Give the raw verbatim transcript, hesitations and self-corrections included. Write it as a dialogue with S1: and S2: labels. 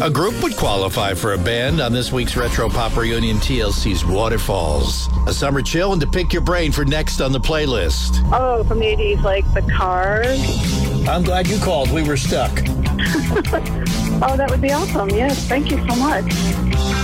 S1: A group would qualify for a band on this week's Retro Pop Reunion, T L C's Waterfalls. A summer chill and to pick your brain for next on the playlist.
S2: Oh, from the eighties, like The Cars.
S3: I'm glad you called. We were stuck.
S2: Oh, that would be awesome. Yes, thank you so much.